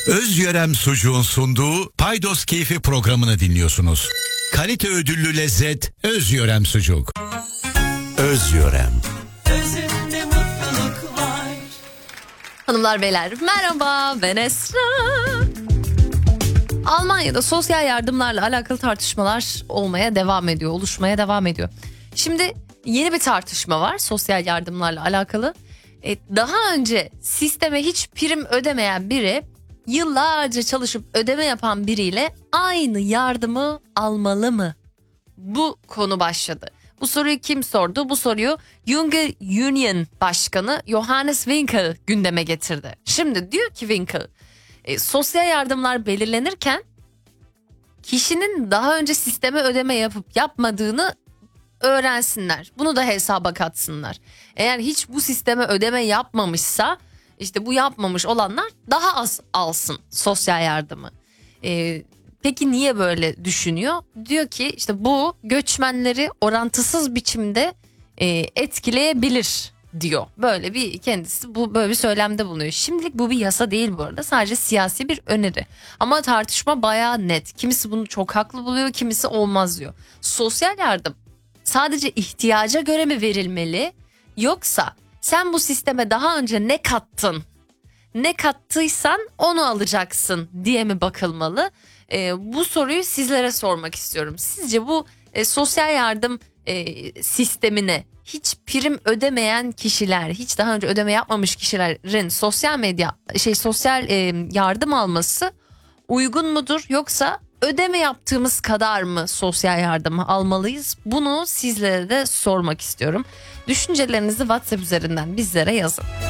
Özyörem Sucuğun sunduğu Paydos Keyfi programını dinliyorsunuz. Kalite ödüllü lezzet Özyörem Sucuk. Özyörem. Özünde mutluluk var. Hanımlar beyler merhaba, ben Esra. Almanya'da sosyal yardımlarla alakalı tartışmalar oluşmaya devam ediyor. Şimdi yeni bir tartışma var sosyal yardımlarla alakalı. Daha önce sisteme hiç prim ödemeyen biri yıllarca çalışıp ödeme yapan biriyle aynı yardımı almalı mı? Bu konu başladı. Bu soruyu kim sordu? Bu soruyu Junge Union Başkanı Johannes Winkel gündeme getirdi. Şimdi diyor ki Winkel, sosyal yardımlar belirlenirken kişinin daha önce sisteme ödeme yapıp yapmadığını öğrensinler. Bunu da hesaba katsınlar. Eğer hiç bu sisteme ödeme yapmamışsa işte bu yapmamış olanlar daha az alsın sosyal yardımı. Peki niye böyle düşünüyor? Diyor ki işte bu göçmenleri orantısız biçimde etkileyebilir diyor. Böyle bir kendisi böyle bir söylemde bulunuyor. Şimdilik bu bir yasa değil bu arada. Sadece siyasi bir öneri. Ama tartışma bayağı net. Kimisi bunu çok haklı buluyor, kimisi olmaz diyor. Sosyal yardım sadece ihtiyaca göre mi verilmeli? Yoksa sen bu sisteme daha önce ne kattın? Ne kattıysan onu alacaksın diye mi bakılmalı? Bu soruyu sizlere sormak istiyorum. Sizce bu sosyal yardım sistemine hiç prim ödemeyen kişiler, hiç daha önce ödeme yapmamış kişilerin sosyal yardım alması uygun mudur? Yoksa ödeme yaptığımız kadar mı sosyal yardımı almalıyız? Bunu sizlere de sormak istiyorum. Düşüncelerinizi WhatsApp üzerinden bizlere yazın.